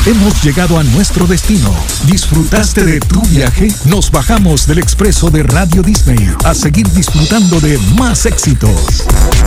Hemos llegado a nuestro destino. ¿Disfrutaste de tu viaje? Nos bajamos del expreso de Radio Disney a seguir disfrutando de más éxitos.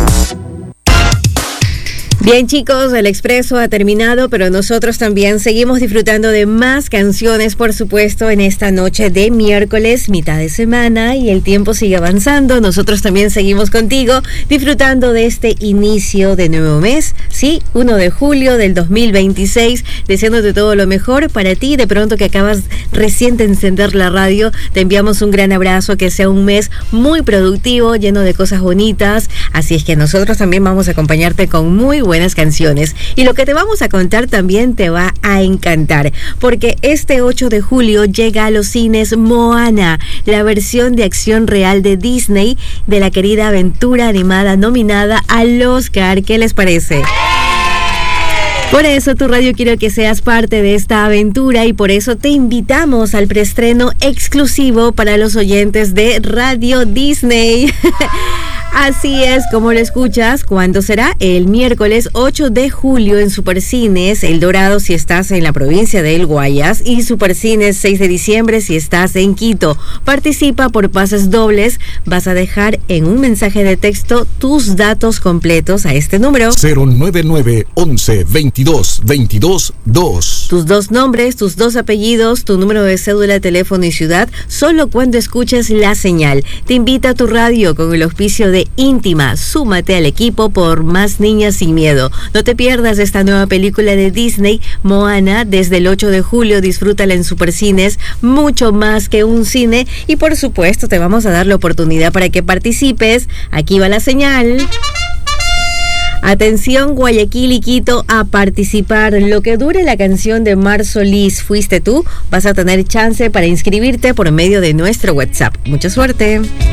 Bien, chicos, el expreso ha terminado, pero nosotros también seguimos disfrutando de más canciones, por supuesto, en esta noche de miércoles, mitad de semana, y el tiempo sigue avanzando. Nosotros también seguimos contigo, disfrutando de este inicio de nuevo mes, sí, 1 de julio del 2026, deseándote todo lo mejor para ti. De pronto que acabas recién de encender la radio, te enviamos un gran abrazo, que sea un mes muy productivo, lleno de cosas bonitas, así es que nosotros también vamos a acompañarte con muy buenas canciones, y lo que te vamos a contar también te va a encantar, porque este 8 de julio llega a los cines Moana, la versión de acción real de Disney de la querida aventura animada nominada al Oscar. ¿Qué les parece? Por eso tu radio quiero que seas parte de esta aventura, y por eso te invitamos al preestreno exclusivo para los oyentes de Radio Disney. Así es, como lo escuchas. ¿Cuándo será? El miércoles 8 de julio en Supercines El Dorado si estás en la provincia de El Guayas, y Supercines 6 de diciembre si estás en Quito. Participa por pases dobles. Vas a dejar en un mensaje de texto tus datos completos a este número: 099 11 22 22 2. Tus dos nombres, tus dos apellidos, tu número de cédula, teléfono y ciudad, solo cuando escuches la señal. Te invita a tu radio con el auspicio de Íntima. Súmate al equipo por Más Niñas Sin Miedo. No te pierdas esta nueva película de Disney, Moana, desde el 8 de julio. Disfrútala en Supercines, mucho más que un cine, y por supuesto te vamos a dar la oportunidad para que participes. Aquí va la señal. Atención, Guayaquil y Quito, a participar. Lo que dure la canción de Mar Solís, Fuiste Tú, vas a tener chance para inscribirte por medio de nuestro WhatsApp. Mucha suerte.